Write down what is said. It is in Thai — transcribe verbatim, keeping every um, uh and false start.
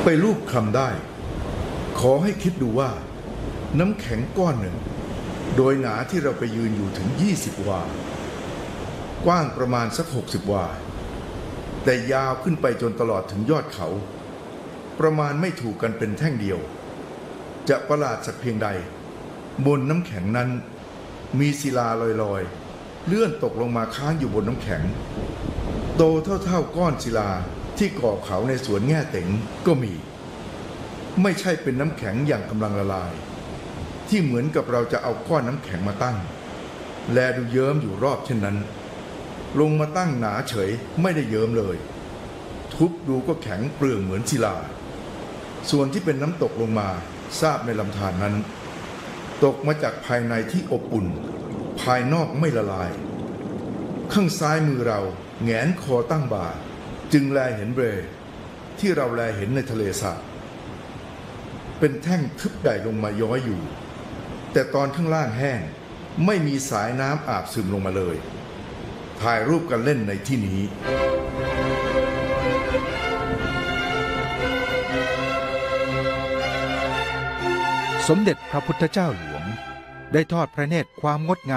ไปรูปคลำได้ขอให้คิดดูว่าน้ำแข็งก้อนหนึ่งโดยหนาที่เราไปยืนอยู่ถึงยี่สิบวากว้างประมาณสักหกสิบวาแต่ยาวขึ้นไปจนตลอดถึงยอดเขาประมาณไม่ถูกกันเป็นแท่งเดียวจะประหลาดสักเพียงใดบนน้ำแข็งนั้นมีศิลาลอยๆเลื่อนตกลงมาค้างอยู่บนน้ำแข็งโตเท่าๆก้อนศิลาที่ก่อเขาในสวนแง่เต๋งก็มีไม่ใช่เป็นน้ำแข็งอย่างกำลังละลายที่เหมือนกับเราจะเอาก้อนน้ำแข็งมาตั้งแลดูเยิ้มอยู่รอบเช่นนั้นลงมาตั้งหนาเฉยไม่ได้เยิ้มเลยทุบดูก็แข็งเปลืองเหมือนศิลาส่วนที่เป็นน้ำตกลงมาทราบในลำธารนั้นตกมาจากภายในที่อบอุ่นภายนอกไม่ละลายข้างซ้ายมือเราแหงนคอตั้งบ่าจึงแลเห็นเบรที่เราแลเห็นในทะเลสาบเป็นแท่งทึบใหญ่ลงมาย้อยอยู่แต่ตอนข้างล่างแห้งไม่มีสายน้ำอาบซึมลงมาเลยถ่ายรูปกันเล่นในที่นี้สมเด็จพระพุทธเจ้าหลวงได้ทอดพระเนตรความงดงาม